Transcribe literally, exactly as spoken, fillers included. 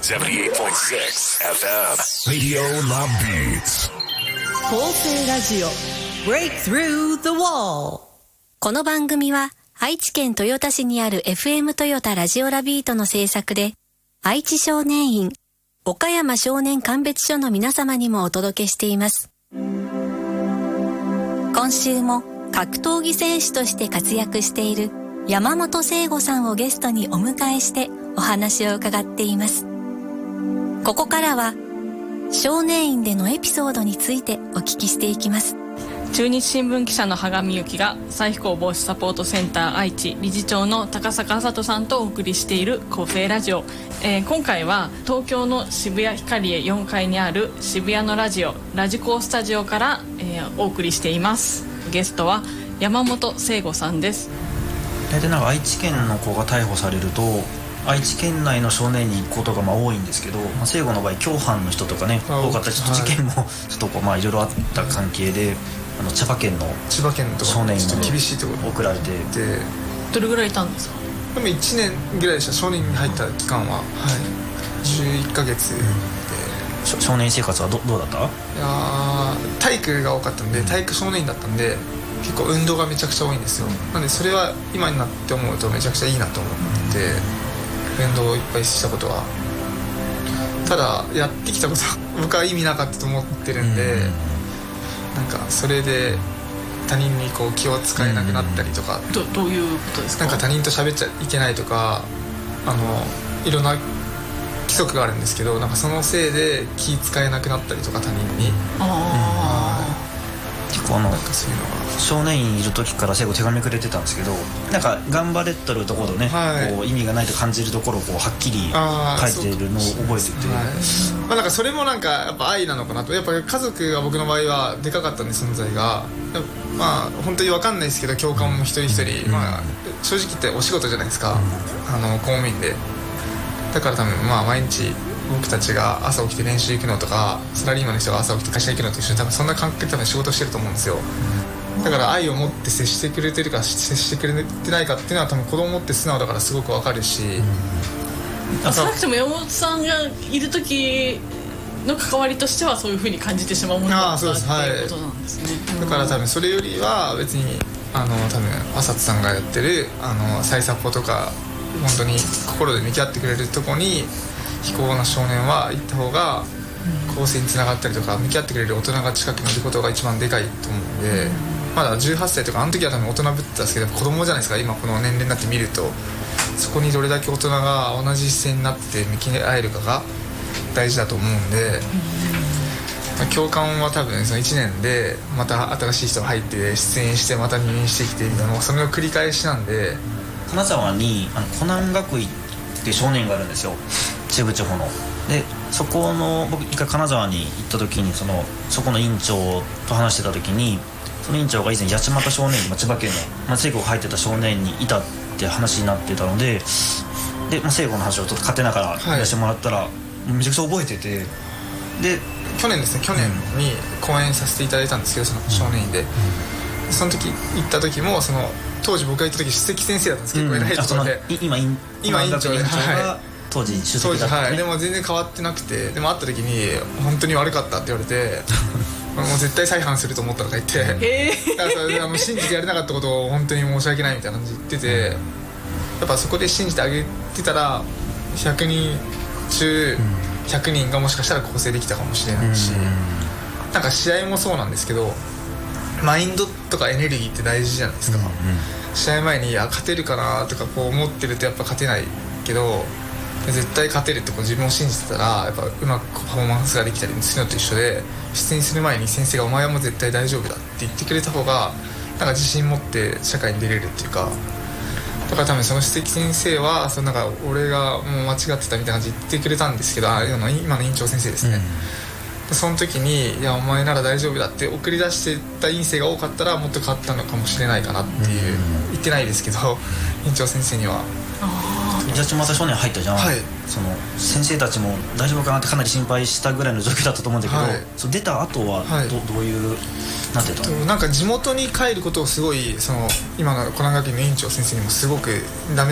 セブンティーエイトポイントシックス エフエムRadio La Beats 構成ラジオ Break Through the Wall。 この番組は愛知県豊田市にある エフエム 豊田ラジオラビートの制作で、愛知少年院、岡山少年鑑別所の皆様にもお届けしています。今週も格闘技選手として活躍している山本聖吾さんをゲストにお迎えしてお話を伺っています。ここからは少年院でのエピソードについてお聞きしていきます。 中日新聞記者の羽上由紀が再非行防止サポートセンター愛知理事長の高坂麻人さんとお送りしている構成ラジオ、えー、今回は東京の渋谷ヒカリエよんかいにある渋谷のラジオラジコースタジオから、えー、お送りしています。ゲストは山本聖吾さんです。 大体なんか愛知県の子が逮捕されると愛知県内の少年院に行くことがまあ多いんですけど、まあ、聖吾の場合共犯の人とかね多かったり、ちょっと事件もちょっとこうまあいろいろあった関係で、あの千葉県の少年院に厳しいところ送られて、 どれぐらいいたんですか？ でもいちねんぐらいでした。少年院に入った期間は、はい、じゅういっかげつで、 うん、少年院生活は ど, どうだった？いや体育が多かったんで、体育少年院だったんで結構運動がめちゃくちゃ多いんですよ。なんでそれは今になって思うとめちゃくちゃいいなと思って、うん、運動をいっぱいしたことは、ただやってきたことは僕は意味なかったと思ってるんで、うん、なんかそれで他人にこう気を使えなくなったりとか、 うん、ど, どういうことですか？ なんか他人と喋っちゃいけないとか、あのいろんな規則があるんですけど、なんかそのせいで気使えなくなったりとか他人に、 あ、うん、結構あのなんかそういうのが少年院いる時から聖吾手紙くれてたんですけど、なんか頑張れとるところね、はい、こう意味がないと感じるところをこうはっきり書いてるのを覚えてて、 はい、まあ、なんかそれもなんかやっぱ愛なのかなと。やっぱ家族が僕の場合はでかかったんで、存在がまあ本当に分かんないですけど、共感も一人一人、うん、まあ、正直言ってお仕事じゃないですか、うん、あの公務員で。だから多分まあ毎日僕たちが朝起きて練習行くのとか、サラリーマンの人が朝起きて会社行くのと一緒に多分そんな感覚で多分仕事してると思うんですよ。だから愛を持って接してくれてるか接してくれてないかっていうのは多分子供って素直だからすごく分かるし、 うん、さっきも山本さんがいる時の関わりとしてはそういう風に感じてしまうものだったっていうことなんですね。 はい、だから多分それよりは別にあの多分浅津さんがやってるあの再サポとか本当に心で向き合ってくれるとこに非行な少年は行った方が更生につながったりとか、向き合ってくれる大人が近くにいることが一番でかいと思うんで、うん、まだじゅうはっさいとかあの時は多分大人ぶってたんですけど子供じゃないですか。今この年齢になってみるとそこにどれだけ大人が同じ視線になって向き合えるかが大事だと思うんで、うん、まあ、共感は多分そのいちねんでまた新しい人が入って出演してまた入院してきてみたいな、それの繰り返しなんで。 金沢にあの湖南学院っていう少年院があるんですよ、中部地方の。でそこの僕一回金沢に行った時にそのそこの院長と話してた時に、その院長が以前八街少年院、まあ、千葉県の、まあ、聖吾が入ってた少年院にいたって話になってたので、で、まあ、聖吾の話をちょっと勝手ながら言わせてもらったら、はい、めちゃくちゃ覚えてて、で去年ですね、去年に講演させていただいたんですけど、その少年院で、うん、その時行った時もその当時僕が行った時首席先生だったんですけど、うん、偉いところで今院今院長で、 はい、当時主席だった、ね、 はい、でも全然変わってなくて、でも会った時に本当に悪かったって言われてもう絶対再犯すると思ったとか言って、えー、だからもう信じてやれなかったことを本当に申し訳ないみたいな感じで言ってて、やっぱそこで信じてあげてたらひゃくにん中ひゃくにんがもしかしたら構成できたかもしれないし、うん、なんか試合もそうなんですけど、マインドとかエネルギーって大事じゃないですか、うんうん、試合前にあ勝てるかなとかこう思ってるとやっぱ勝てないけど、絶対勝てるってこう自分を信じてたらやっぱうまくパフォーマンスができたりするのと一緒で、出演する前に先生がお前はもう絶対大丈夫だって言ってくれた方がなんか自信持って社会に出れるっていうか、だから多分その首席先生はそのなんか俺がもう間違ってたみたいな感じで言ってくれたんですけど、あ今の院長先生ですね、うん、その時にいやお前なら大丈夫だって送り出してた院生が多かったらもっと変わったのかもしれないかなっていう、うん、言ってないですけど院長先生には。 八街少年入ったじゃん、はい、その先生たちも大丈夫かなってかなり心配したぐらいの状況だったと思うんだけど、はい、そう出た後は ど,、はい、ど, どういうなんていうの、 なんか地元に帰ることをすごいその今の湖南学院の院長先生にもすごくダメ